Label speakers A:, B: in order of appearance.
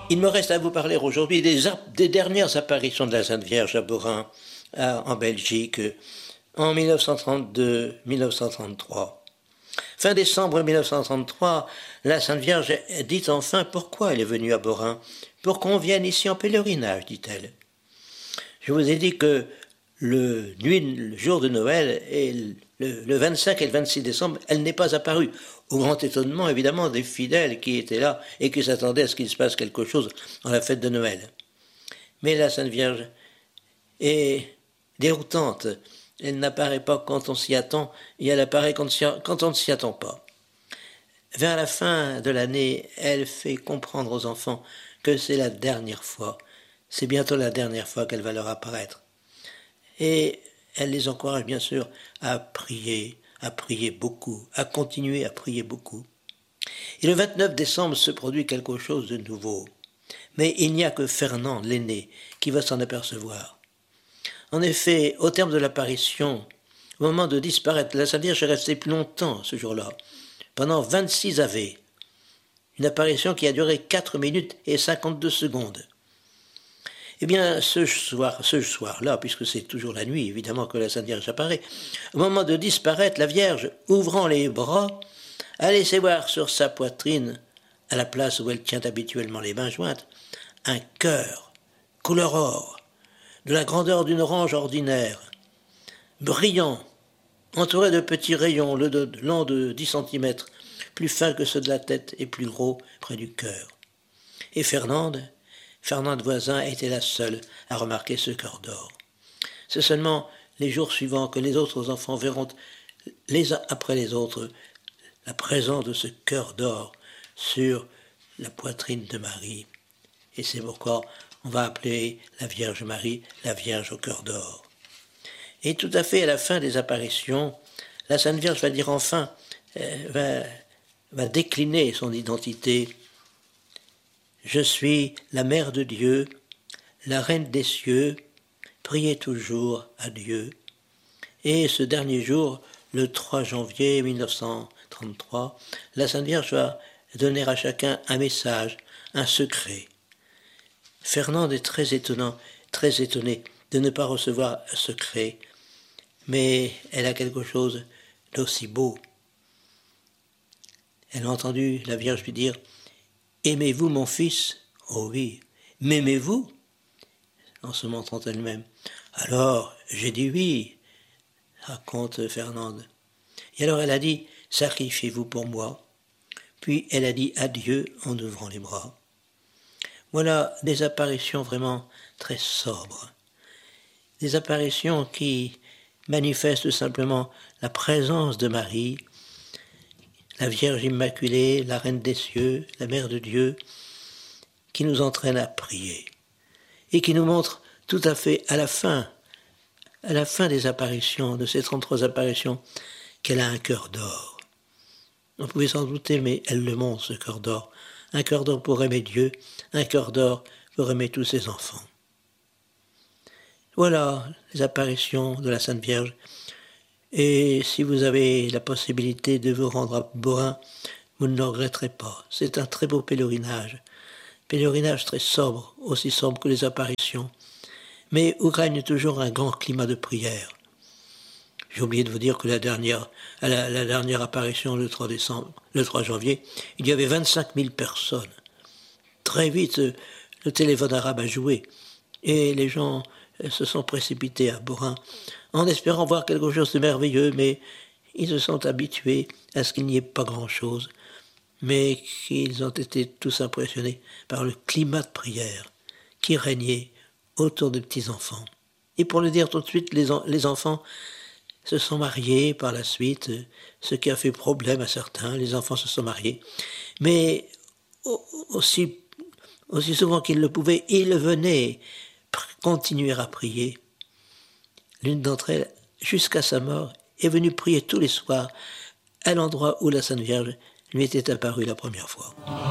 A: Il me reste à vous parler aujourd'hui des dernières apparitions de la Sainte Vierge à Borin, en Belgique, en 1932-1933. Fin décembre 1933, la Sainte Vierge dit enfin pourquoi elle est venue à Borin. Pour qu'on vienne ici en pèlerinage, dit-elle. Je vous ai dit que le jour de Noël, et le 25 et le 26 décembre, elle n'est pas apparue. Au grand étonnement, évidemment, des fidèles qui étaient là et qui s'attendaient à ce qu'il se passe quelque chose dans la fête de Noël. Mais la Sainte Vierge est déroutante. Elle n'apparaît pas quand on s'y attend et elle apparaît quand on ne s'y attend pas. Vers la fin de l'année, elle fait comprendre aux enfants que c'est la dernière fois. C'est bientôt la dernière fois qu'elle va leur apparaître. Et elle les encourage bien sûr à prier beaucoup, à continuer à prier beaucoup. Et le 29 décembre se produit quelque chose de nouveau. Mais il n'y a que Fernand, l'aîné, qui va s'en apercevoir. En effet, au terme de l'apparition, au moment de disparaître, la Sainte Vierge est restée plus longtemps ce jour-là, pendant 26 ave. Une apparition qui a duré 4 minutes et 52 secondes. Eh bien, ce soir-là, puisque c'est toujours la nuit, évidemment, que la Sainte Vierge apparaît, au moment de disparaître, la Vierge, ouvrant les bras, a laissé voir sur sa poitrine, à la place où elle tient habituellement les mains jointes, un cœur, couleur or, de la grandeur d'une orange ordinaire, brillant, entouré de petits rayons longs de 10 cm, plus fins que ceux de la tête et plus gros près du cœur. Et Fernande voisin était la seule à remarquer ce cœur d'or. C'est seulement les jours suivants que les autres enfants verront les uns après les autres la présence de ce cœur d'or sur la poitrine de Marie. Et c'est pourquoi on va appeler la Vierge Marie la Vierge au cœur d'or. Et tout à fait à la fin des apparitions, la Sainte Vierge va dire enfin, va décliner son identité. Je suis la Mère de Dieu, la Reine des cieux, priez toujours à Dieu. Et ce dernier jour, le 3 janvier 1933, la Sainte Vierge va donner à chacun un message, un secret. Fernande est très étonnée de ne pas recevoir un secret, mais elle a quelque chose d'aussi beau. Elle a entendu la Vierge lui dire « Aimez-vous mon fils ?»« Oh oui. »« M'aimez-vous » en se montrant elle-même. « Alors, j'ai dit oui », raconte Fernande. Et alors elle a dit « Sacrifiez-vous pour moi ». Puis elle a dit adieu en ouvrant les bras. Voilà des apparitions vraiment très sobres. Des apparitions qui manifestent simplement la présence de Marie, la Vierge Immaculée, la Reine des cieux, la Mère de Dieu, qui nous entraîne à prier et qui nous montre tout à fait à la fin des apparitions, de ces 33 apparitions, qu'elle a un cœur d'or. On pouvait s'en douter, mais elle le montre, ce cœur d'or. Un cœur d'or pour aimer Dieu, un cœur d'or pour aimer tous ses enfants. Voilà les apparitions de la Sainte Vierge. Et si vous avez la possibilité de vous rendre à Borin, vous ne le regretterez pas. C'est un très beau pèlerinage très sobre, aussi sobre que les apparitions, mais où règne toujours un grand climat de prière. J'ai oublié de vous dire que la dernière apparition, le 3 janvier, il y avait 25 000 personnes. Très vite, le téléphone arabe a joué, et les gens se sont précipités à Borin, en espérant voir quelque chose de merveilleux, mais ils se sont habitués à ce qu'il n'y ait pas grand-chose, mais qu'ils ont été tous impressionnés par le climat de prière qui régnait autour des petits-enfants. Et pour le dire tout de suite, les enfants se sont mariés par la suite, ce qui a fait problème à certains, les enfants se sont mariés, mais aussi souvent qu'ils le pouvaient, ils venaient continuer à prier. L'une d'entre elles, jusqu'à sa mort, est venue prier tous les soirs à l'endroit où la Sainte Vierge lui était apparue la première fois.